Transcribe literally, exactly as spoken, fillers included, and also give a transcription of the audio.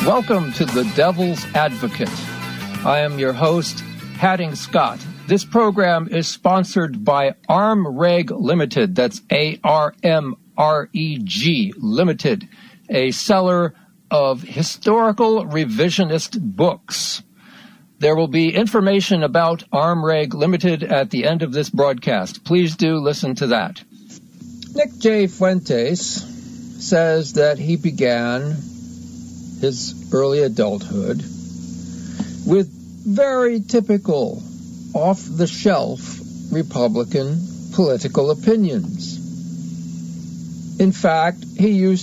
Welcome to The Devil's Advocate. I am your host, Hadding Scott. This program is sponsored by ARMReg Limited. That's A R M R E G Limited, a seller of historical revisionist books. There will be information about ARMReg Limited at the end of this broadcast. Please do listen to that. Nick J. Fuentes says that he began his early adulthood with very typical, off-the-shelf Republican political opinions. In fact, he used